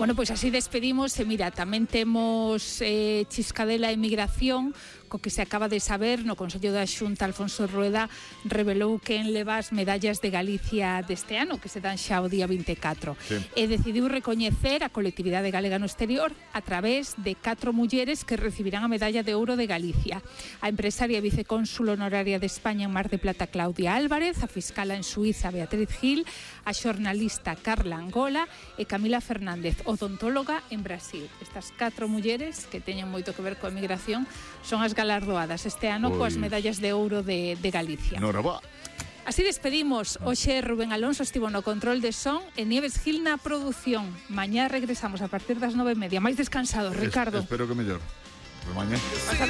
Bueno, pois así despedimos e mira, tamén temos Chiscadela e Migración, co que se acaba de saber no Consello da Xunta. Alfonso Rueda revelou quen leva as medallas de Galicia deste ano, que se dan xa o día 24. Sí. E decidiu recoñecer a colectividade galega no exterior a través de 4 mulleres que recibirán a medalla de ouro de Galicia. A empresaria e vicecónsul honoraria de España en Mar de Plata, Claudia Álvarez, a fiscala en Suiza, Beatriz Gil, a xornalista Carla Angola e Camila Fernández, odontóloga en Brasil. Estas 4 mulleres que teñen moito que ver coa emigración son as galardoadas este ano coas medallas de ouro de Galicia. Norabá. Así despedimos. Hoxe Rubén Alonso estivo no control de son e Nieves Gil na produción. Mañá regresamos a partir das 9:30. Máis descansados, Ricardo. Espero que mellor. Mañá.